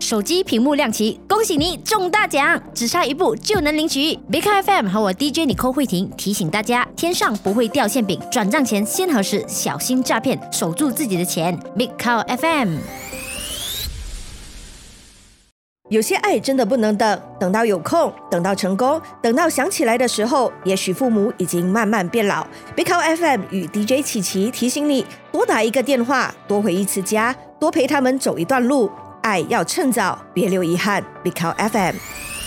手机屏幕亮起，恭喜你中大奖，只差一步就能领取。Big Car FM 和我 DJ Nicole 慧婷提醒大家，天上不会掉馅饼，转账前先核实，小心诈骗，守住自己的钱。Big Car FM。 有些爱真的不能等，等到有空，等到成功，等到想起来的时候，也许父母已经慢慢变老。Big Car FM 与 DJ 琪琪提醒你，多打一个电话，多回一次家，多陪他们走一段路，爱要趁早，别留遗憾。Big Car FM。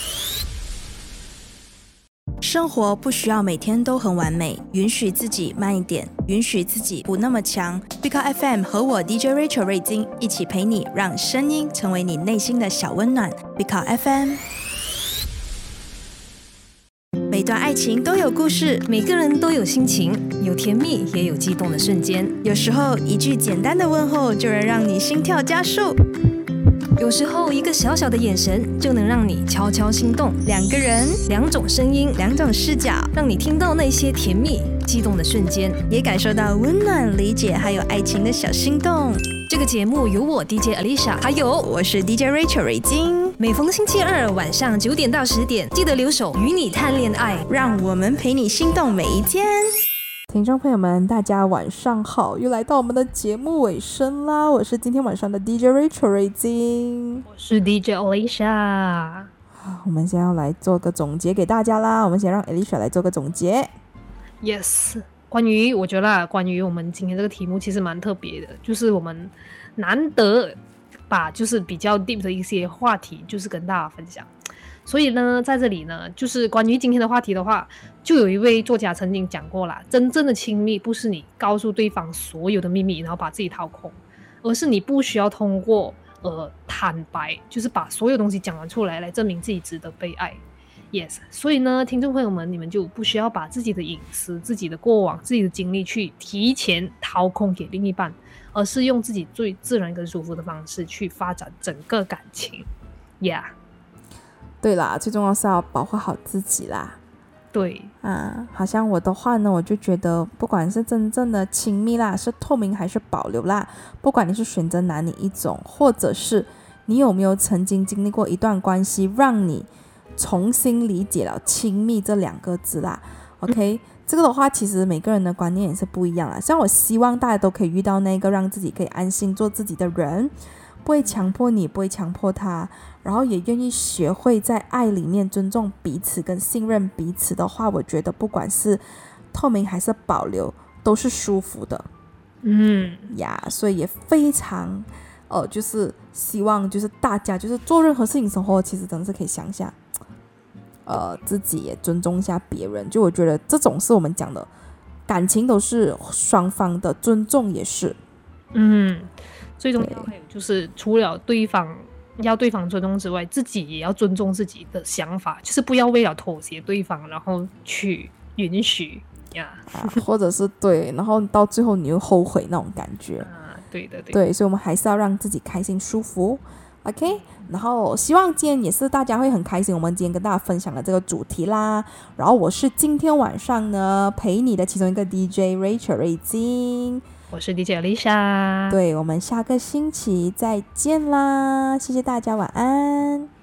生活不需要每天都很完美，允许自己慢一点，允许自己不那么强。Big Car FM 和我 DJ Rachel 瑞金一起陪你，让声音成为你内心的小温暖。Big Car FM。每段爱情都有故事， 每个人都有心情，有甜蜜也有激动的瞬间。 有时候一句简单的问候就能让你心跳加速， 有时候一个小小的眼神就能让你悄悄心动。 两个人， 两种声音， 两种视角， 让你听到那些甜蜜激动的瞬间， 也感受到温暖、理解还有爱情的小心动。 这个节目由我 DJ Alicia 还有我是 DJ Rachel 瑞金， 每逢星期二晚上9点到10点，记得留守与你谈恋爱， 让我们陪你心动每一天。 听众朋友们，大家晚上好，又来到我们的节目尾声啦！我是今天晚上的 DJ Rachel 瑞金， 我是 DJ Alicia。 我们先要来做个总结给大家啦，我们先让 Alicia 来做个总结。 Yes， 我觉得关于我们今天这个题目其实蛮特别的，就是我们难得把就是比较 deep 的一些话题就是跟大家分享。所以呢，在这里呢，就是关于今天的话题的话，就有一位作家曾经讲过啦，真正的亲密不是你告诉对方所有的秘密，然后把自己掏空，而是你不需要通过坦白，就是把所有东西讲完出来，来证明自己值得被爱。Yes， 所以呢，听众朋友们，你们就不需要把自己的隐私、自己的过往、自己的经历去提前掏空给另一半，而是用自己最自然跟舒服的方式去发展整个感情。Yeah。 对啦，最重要是要保护好自己啦。 对好像我的话呢，我就觉得不管是真正的亲密啦，是透明还是保留啦，不管你是选择哪里一种，或者是你有没有曾经经历过一段关系，让你重新理解了亲密这2个字啦。OK，这个的话其实每个人的观念也是不一样啦。像我希望大家都可以遇到那个让自己可以安心做自己的人，不会强迫你，不会强迫他，然后也愿意学会在爱里面尊重彼此跟信任彼此的话，我觉得不管是透明还是保留都是舒服的。所以也非常就是希望就是大家就是做任何事情生活其实真的是可以想一下自己也尊重一下别人，就我觉得这种是我们讲的感情都是双方的，尊重也是最重要还有就是除了对方要对方尊重之外，自己也要尊重自己的想法，就是不要为了妥协对方然后去允许或者是对，然后到最后你又后悔那种感觉对，所以我们还是要让自己开心舒服。 OK， 然后希望今天也是大家会很开心，我们今天跟大家分享的这个主题啦。然后我是今天晚上呢陪你的其中一个 DJ Rachel 瑞金， 我是 DJ Alicia。 对，我们下个星期再见啦，谢谢大家，晚安。